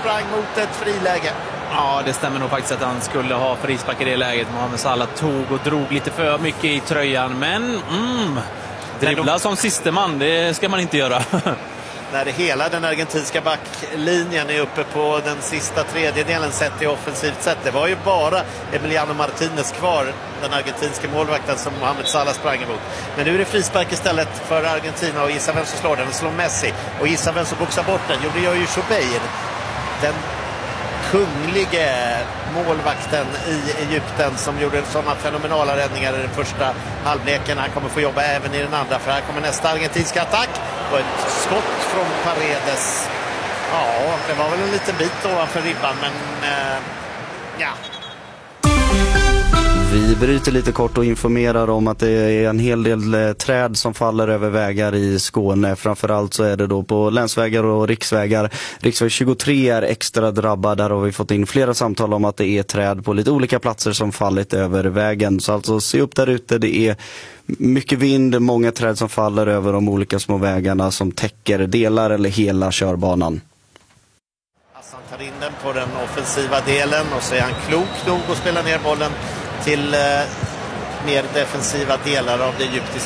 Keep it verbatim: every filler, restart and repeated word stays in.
sprang mot ett friläge. Ja, det stämmer nog faktiskt att han skulle ha frispark i det läget. Mohamed Salah tog och drog lite för mycket i tröjan. Men mm, dribbla de... som siste man, det ska man inte göra. När hela den argentinska backlinjen är uppe på den sista tredjedelen sett i offensivt sätt. Det var ju bara Emiliano Martinez kvar, den argentinska målvakten som Mohamed Salah sprang emot. Men nu är det frispark istället för Argentina och gissa vem som slår den. Slår Messi och gissa vem som boxar bort den. Jo, det gör ju Chobeir. Den kunglige målvakten i Egypten som gjorde sådana fenomenala räddningar i den första halvleken. Han kommer få jobba även i den andra, för här kommer nästa argentinska attack och ett skott från Paredes. Ja, det var väl en liten bit ovanför ribban, men eh, ja. Vi bryter lite kort och informerar om att det är en hel del träd som faller över vägar i Skåne. Framförallt så är det då på länsvägar och riksvägar. Riksväg tjugotre är extra drabbad. Där har vi fått in flera samtal om att det är träd på lite olika platser som fallit över vägen. Så alltså se upp där ute, det är mycket vind, många träd som faller över de olika små vägarna som täcker delar eller hela körbanan. Hassan tar in den på den offensiva delen och så är han klok nog att spela ner bollen till eh, mer defensiva delar av det egyptiska